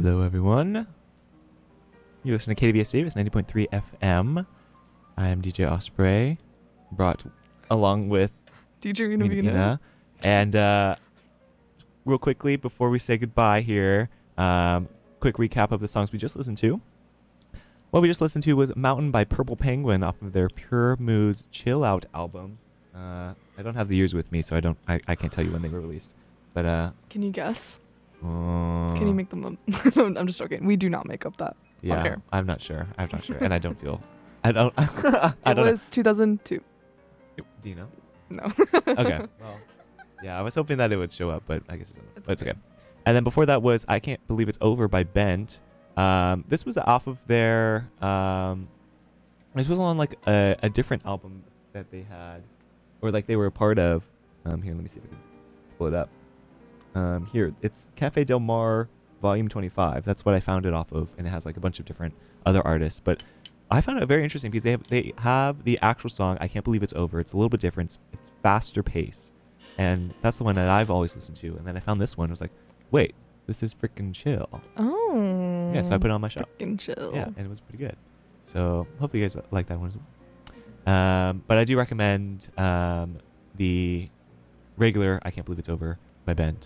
Hello, everyone. You listen to KDBS Davis 90.3 FM. I am DJ Osprey, brought along with DJ Rina Vina. And real quickly, before we say goodbye here, quick recap of the songs we just listened to. What we just listened to was Mountain by Purple Penguin off of their Pure Moods Chill Out album. I don't have the years with me, so I can't tell you when they were released. But can you guess? Can you make them up? I'm just joking. We do not make up that. Yeah, I'm not sure, and I don't feel. It was 2002. Do you know? No. Okay. Well, yeah, I was hoping that it would show up, but I guess it doesn't. But it's okay. And then before that was I Can't Believe It's Over by Bent. This was off of their. This was on like a different album that they had, or like they were a part of. Here, let me see if I can pull it up. Here, it's Cafe Del Mar Volume 25. That's what I found it off of, and it has like a bunch of different other artists. But I found it very interesting because they have the actual song I Can't Believe It's Over. It's a little bit different. It's faster pace, and that's the one that I've always listened to. And then I found this one. I was like, wait, this is freaking chill. Oh. Yeah, so I put it on my shelf. Freaking chill. Yeah, and it was pretty good. So hopefully you guys like that one as well. But I do recommend the regular I Can't Believe It's Over by Bent.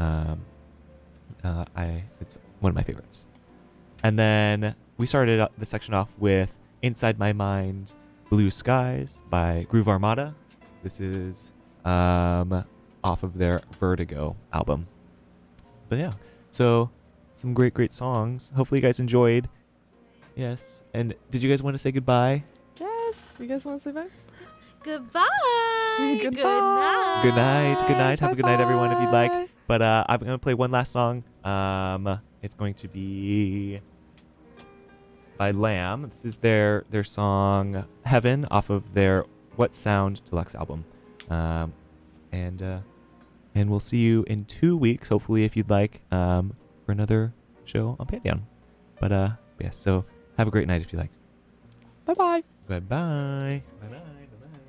It's one of my favorites. And then we started the section off with Inside My Mind, Blue Skies by Groove Armada. This is off of their Vertigo album. But yeah, so some great songs. Hopefully you guys enjoyed. Yes. And did you guys want to say goodbye? Yes. You guys want to say bye? Goodbye. Goodbye. Good night. Good night. Good night. Have a good night, everyone, if you'd like. Bye-bye. But I'm going to play one last song. It's going to be by Lamb. This is their song Heaven off of their What Sound Deluxe album. And we'll see you in 2 weeks, hopefully, if you'd like, for another show on Pantheon. But yeah, so have a great night if you like. Bye-bye. Bye-bye. Bye-bye.